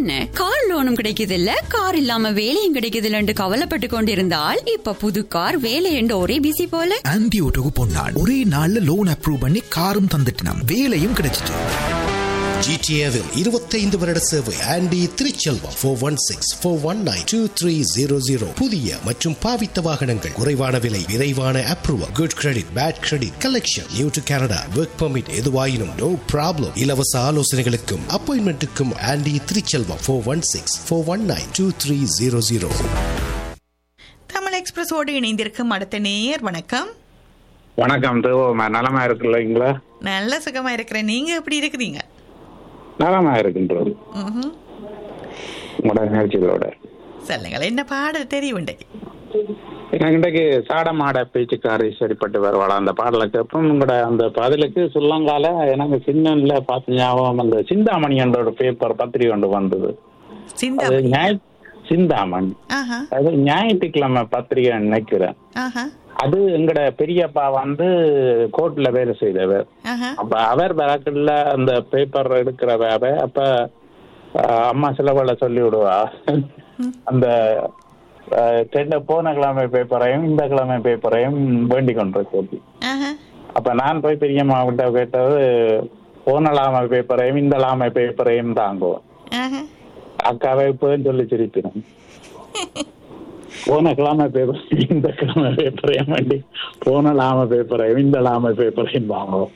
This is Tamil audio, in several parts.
என்ன கார் லோனும் கிடைக்குது இல்ல, கார் இல்லாம வேலையும் கிடைக்குது இல்லன்னு கவலைப்பட்டு கொண்டிருந்தால் இப்ப புது கார் வேலை என்று ஒரே பிசி போல. ஆன்டி ஓட்டோக்கு போனான், ஒரே நாள்ல லோன் அப்ரூவ் பண்ணி காரும் தந்துட்டான், வேலையும் கிடைச்சிட்டு. ஜிடிஏவில் 25 வருட சேவை. ஆண்டி திருச்செல்வம் 416-419-2300. புதிய மற்றும் பாவித்த வாகனங்கள், குறைவான விலை, விரைவான approval, good credit, bad credit, collection, new to Canada, work permit, எதுவாயினும் நோ ப்ராப்ளம். இலவச ஆலோசனைகளுக்கும் அப்பாயின்மெண்ட்டுக்கும் ஆண்டி திருச்செல்வம் 416-419-2300. தமிழ் எக்ஸ்பிரஸோடு இணைந்திருக்கும் அடுத்த நேயர். வணக்கம். வணக்கம். நலமா இருக்குல்லீங்களா? நல்ல சுகமா இருக்கிறேன். நீங்க எப்படி இருக்கிறீங்க? நலமா இருக்கின்றது. உங்களோட நிகழ்ச்சிகளோட சொல்லுங்கள், என்ன பாடல் தெரியும் இன்றைக்கு? எனக்கு இன்றைக்கு சாடமாட பேச்சுக்காரி சரிப்பட்டு வருவாளா அந்த பாடலுக்கு. அப்புறம் உங்களோட அந்த பதிலுக்கு சொல்லங்கால எனக்கு சின்னல பார்த்து ஞாபகம் அந்த சிந்தாமணி என்ற ஒரு பேப்பர் பத்திரிகை ஒன்று வந்தது. சிந்தாமணி அது ஞாயிற்றுக்கிழமை பத்திரிகை நினைக்கிறேன். அது எங்கட பெரியப்பா வந்து கோர்ட்ல வேலை செய்தவர். அப்ப அவர் வழக்குல அந்த பேப்பர் எடுக்கிறவ. அப்ப அம்மா சிலவள சொல்லி விடுவா, அந்த போன கிழமை பேப்பரையும் இந்த கிழமை பேப்பரையும் வேண்டிக் கொண்டிருக்கோம். அப்ப நான் போய் பெரியம்மா கிட்ட கேட்டது, போனலாமை பேப்பரையும் இந்த லாமை பேப்பரையும் தாங்குவோம். அக்காவை இப்போன்னு சொல்லி சிரிப்பினோம். போன கிழமை பேப்பர் இந்த கிழமை பேப்பரையும் வேண்டி போன லாம பேப்பரையும் இந்த லாம பேப்பரையும் வாங்குவோம்.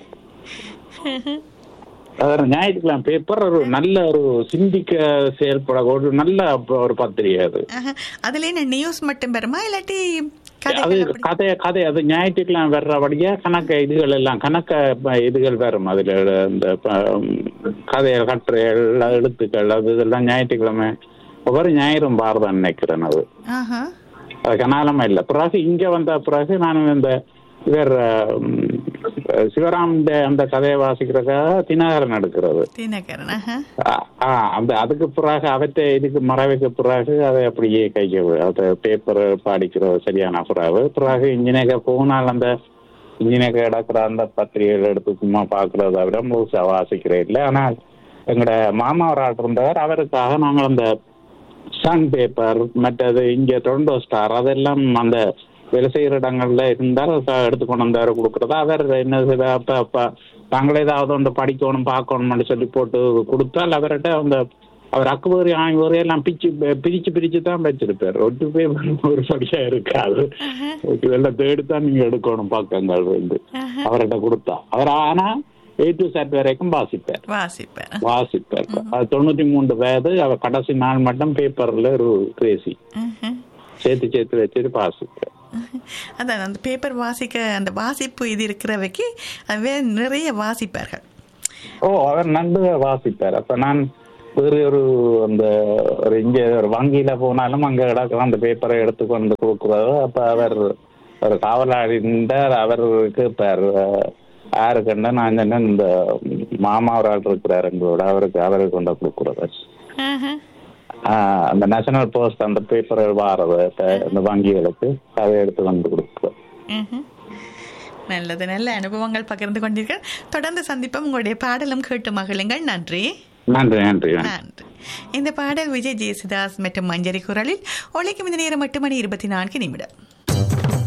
ஞாயிற்றுக்கிழமை பேப்பர் ஒரு நல்ல ஒரு சிந்திக்க செயல்பட ஒரு நல்ல ஒரு பத்திரிகை. அது அதுல என்ன நியூஸ் மட்டும் பெறுமா இல்லாட்டி அது கதை அது ஞாயிற்றுக்கிழமை வர்றபடியா கணக்க இதுகள் எல்லாம் கணக்க இதுகள் வரும். அதுல இந்த கதைய கட்டுரைகள் எழுத்துக்கள் அது இதெல்லாம் ஞாயிற்றுக்கிழமை ஒவ்வொரு ஞாயிறும் பாரதான் நினைக்கிறேன். அது கனாலமா இல்ல. பிறகு இங்க வந்த பிறகு நான் இந்த இவர் சிவராம் அந்த கதையை வாசிக்கிறதுக்காக தினகரன் எடுக்கிறது. அந்த அதுக்கு பிறகு அவற்றை இதுக்கு மறைவுக்கு பிறகு அதை அப்படியே கைக்கு அதை பேப்பர் படிக்கிறது சரியான பிறகு இன்ஜினியர் போனால் அந்த இன்ஜினியர் கிடக்கிற அந்த பத்திரிகைகள் எடுத்து சும்மா பாக்குறத விட முழுசா வாசிக்கிறேன் இல்லை. ஆனால் எங்களோட மாமா ஒரு ஆள் இருந்தவர், அவருக்காக நாங்கள் அந்த சன் பேப்பர் மற்றது இங்க டொரண்டோ ஸ்டார் அதெல்லாம் அந்த வேலை செய்யற இடங்கள்ல இருந்தால் எடுத்துக்கொண்டு வந்தவரை கொடுக்கறதா. அவர் என்ன அப்ப தாங்களே ஏதாவது ஒன்று படிக்கணும் பார்க்கணும்னு சொல்லி போட்டு கொடுத்தால் அவர்கிட்ட அந்த அவர் அக்குவரி ஆய்வரி எல்லாம் பிரிச்சு தான் வச்சிருப்பார். ஒட்டு பேப்பர் ஒரு படியா இருக்காது, எல்லாம் தேடித்தான் நீங்க எடுக்கணும் பக்கங்கள் வந்து அவர்கிட்ட கொடுத்தா. அவர் ஆனா A to Z வரைக்கும் வாசிப்பார். 93 வயது. அவர் கடைசி நாள் மட்டும் பேப்பர்ல ஒரு கிரேசி சேர்த்து வச்சுட்டு வாசிப்பார். அதான் அந்த பேப்பர் வாசிக்க அந்த வாசிப்பு இது இருக்கிறவைக்கு நிறைய வாசிப்பார்கள். அவர் நன்கு வாசிப்பார். அப்ப நான் வேறு ஒரு அந்த ஒரு இங்க ஒரு வங்கியில போனாலும் அங்க கிடக்கிற அந்த பேப்பரை எடுத்துக்கொண்டு கொடுக்குறாரு. அப்ப அவர் ஒரு காவலாளி அவருக்கு யாருக்குன்னா நான் என்ன இந்த மாமா ஒரு ஆள் இருக்கிறாரு எங்களோட, அவருக்கு கொண்டு கொடுக்குறது. அந்த நேஷனல் போஸ்ட் அந்த பேப்பர் வாரது அந்த வங்கிகளுக்கு அதை எடுத்து வந்து கொடுக்குறது. நல்லது, நல்ல அனுபவங்கள் பகிர்ந்து கொண்டீர்கள். தொடர்ந்து சந்திப்போம். உங்களுடைய பாடலும் கேட்டு மகிழுங்கள். நன்றி. நன்றி நன்றி நன்றி. இந்த பாடல் விஜய் ஜெயசுதாஸ் மற்றும் மஞ்சரி குரலில் ஒலிக்கும் இந்த நேரம் 8 மணி 24 நிமிடம்.